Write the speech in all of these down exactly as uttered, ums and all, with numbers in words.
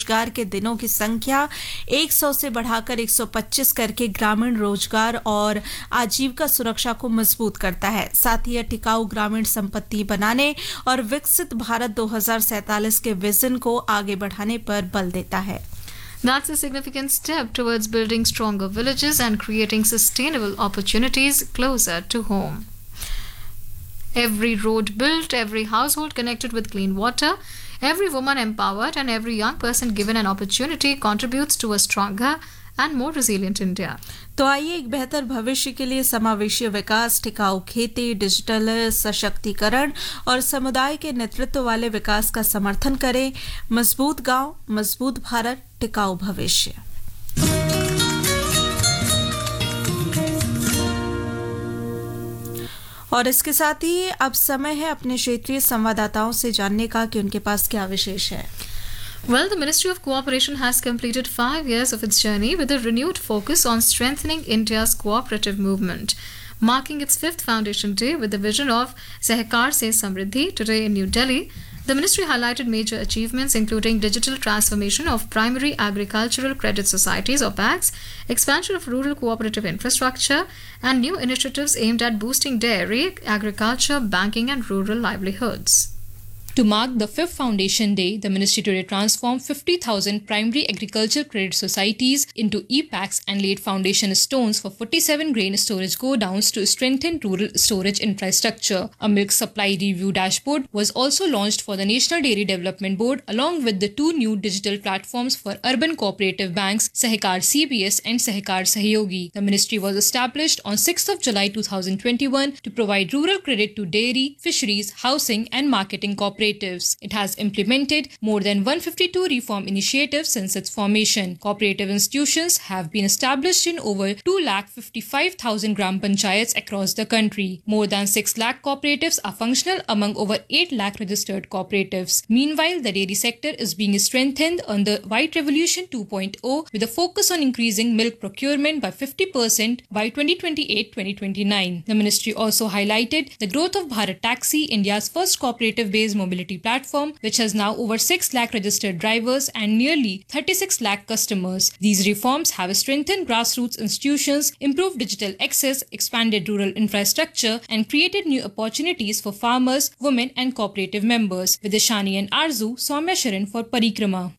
रोजगार के दिनों की संख्या सौ से बढ़ाकर एक सौ पच्चीस करके ग्रामीण रोजगार और आजीविका सुरक्षा को मजबूत करता है। साथ ही यह टिकाऊ ग्रामीण संपत्ति बनाने और विकसित भारत दो हज़ार सैंतालीस के विजन को आगे बढ़ाने पर बल देता है। That's a significant step towards building stronger villages and creating sustainable opportunities closer to home. Every road built, every household connected with clean water, every woman empowered, and every young person given an opportunity contributes to a stronger and more resilient India. तो आइए एक बेहतर भविष्य के लिए समावेशी विकास, टिकाऊ खेती, डिजिटल सशक्तिकरण और समुदाय के नेतृत्व वाले विकास का समर्थन करें। मजबूत गांव, मजबूत भारत, टिकाऊ भविष्य। और इसके साथ ही अब समय है अपने क्षेत्रीय संवाददाताओं से जानने का कि उनके पास क्या विशेष है। Well, the Ministry of Cooperation has completed five years of its journey with a renewed focus on strengthening India's cooperative movement. Marking its fifth foundation day with the vision of Sehkar Se Samriddhi today in New Delhi, the ministry highlighted major achievements including digital transformation of primary agricultural credit societies or P A Cs, expansion of rural cooperative infrastructure, and new initiatives aimed at boosting dairy, agriculture, banking, and rural livelihoods. To mark the fifth Foundation Day, the Ministry today transformed fifty thousand primary agricultural credit societies into E PACs and laid foundation stones for forty-seven grain storage godowns to strengthen rural storage infrastructure. A milk supply review dashboard was also launched for the National Dairy Development Board, along with the two new digital platforms for urban cooperative banks, Sehkar C B S and Sehkar Sahyogi. The ministry was established on sixth of July two thousand twenty-one to provide rural credit to dairy, fisheries, housing and marketing cooperatives. It has implemented more than one hundred fifty-two reform initiatives since its formation. Cooperative institutions have been established in over two lakh fifty-five thousand gram panchayats across the country. More than six lakh cooperatives are functional among over eight lakh registered cooperatives. Meanwhile, the dairy sector is being strengthened under White Revolution two point oh with a focus on increasing milk procurement by fifty percent by twenty twenty-eight to twenty twenty-nine. The ministry also highlighted the growth of Bharat Taxi, India's first cooperative-based mobility platform, which has now over six lakh registered drivers and nearly thirty-six lakh customers. These reforms have strengthened grassroots institutions, improved digital access, expanded rural infrastructure, and created new opportunities for farmers, women, and cooperative members. With Ishani and Arzu, Soumya Sharan for Parikrama.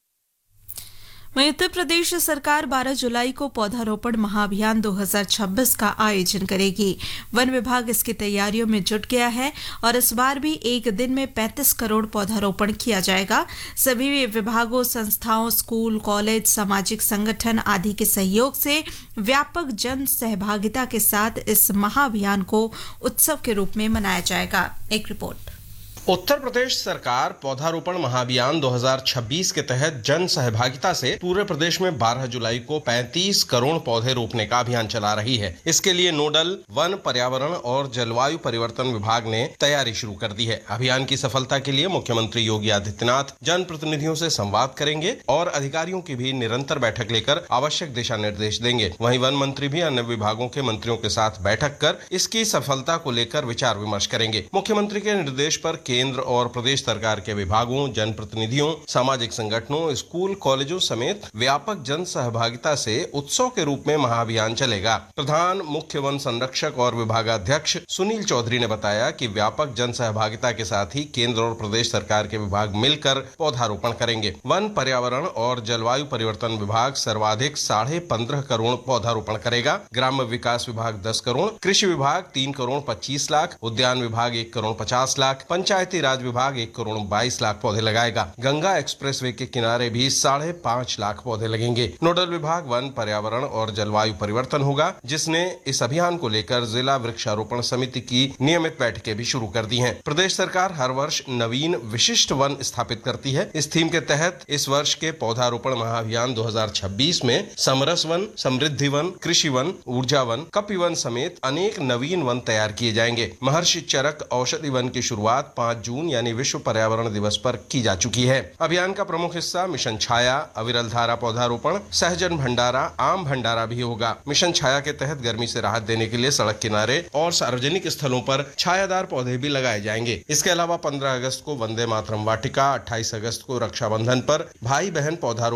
वहीं उत्तर प्रदेश सरकार बारह जुलाई को पौधारोपण महाअभियान दो हज़ार छब्बीस का आयोजन करेगी। वन विभाग इसकी तैयारियों में जुट गया है और इस बार भी एक दिन में पैंतीस करोड़ पौधारोपण किया जाएगा। सभी विभागों, संस्थाओं, स्कूल, कॉलेज, सामाजिक संगठन आदि के सहयोग से व्यापक जन सहभागिता के साथ इस महाअभियान को उत्सव के रूप में मनाया जाएगा। एक रिपोर्ट। उत्तर प्रदेश सरकार पौधारोपण महाअभियान दो हज़ार छब्बीस के तहत जन सहभागिता से पूरे प्रदेश में बारह जुलाई को पैंतीस करोड़ पौधे रोपने का अभियान चला रही है। इसके लिए नोडल वन, पर्यावरण और जलवायु परिवर्तन विभाग ने तैयारी शुरू कर दी है। अभियान की सफलता के लिए मुख्यमंत्री योगी आदित्यनाथ जन प्रतिनिधियों से संवाद करेंगे और अधिकारियों की भी निरंतर बैठक लेकर आवश्यक दिशा निर्देश देंगे। वहीं वन मंत्री भी अन्य विभागों के मंत्रियों के साथ बैठक कर इसकी सफलता को लेकर विचार विमर्श करेंगे। मुख्यमंत्री के निर्देश पर केंद्र और प्रदेश सरकार के विभागों, जनप्रतिनिधियों, सामाजिक संगठनों, स्कूल, कॉलेजों समेत व्यापक जन सहभागिता से उत्सव के रूप में महाअभियान चलेगा। प्रधान मुख्य वन संरक्षक और विभागाध्यक्ष सुनील चौधरी ने बताया कि व्यापक जन सहभागिता के साथ ही केंद्र और प्रदेश सरकार के विभाग मिलकर पौधारोपण करेंगे। वन, पर्यावरण और जलवायु परिवर्तन विभाग सर्वाधिक साढ़े पंद्रह करोड़ पौधारोपण करेगा। ग्राम्य विकास विभाग दस करोड़, कृषि विभाग तीन करोड़ पच्चीस लाख, उद्यान विभाग एक करोड़ पचास लाख, पंचायती राज विभाग एक करोड़ बाईस लाख पौधे लगाएगा। गंगा एक्सप्रेसवे के किनारे भी साढ़े पांच लाख पौधे लगेंगे। नोडल विभाग वन, पर्यावरण और जलवायु परिवर्तन होगा, जिसने इस अभियान को लेकर जिला वृक्षारोपण समिति की नियमित बैठकें भी शुरू कर दी हैं। प्रदेश सरकार हर वर्ष नवीन विशिष्ट वन स्थापित करती है। इस थीम के तहत इस वर्ष के पौधारोपण महाअभियान दो हज़ार छब्बीस में समरस वन, समृद्धि वन, कृषि वन, ऊर्जा वन, कपिवन समेत अनेक नवीन वन तैयार किए जाएंगे। महर्षि चरक औषधि वन की शुरुआत पाँच जून यानी विश्व पर्यावरण दिवस पर की जा चुकी है। अभियान का प्रमुख हिस्सा मिशन छाया, अविरल धारा पौधारोपण, सहजन भंडारा, आम भंडारा भी होगा। मिशन छाया के तहत गर्मी से राहत देने के लिए सड़क किनारे और सार्वजनिक स्थलों पर छायादार पौधे भी लगाए जाएंगे। इसके अलावा पंद्रह अगस्त को वंदे मातरम वाटिका, अट्ठाईस अगस्त को रक्षाबंधन पर भाई बहन पौधारोपण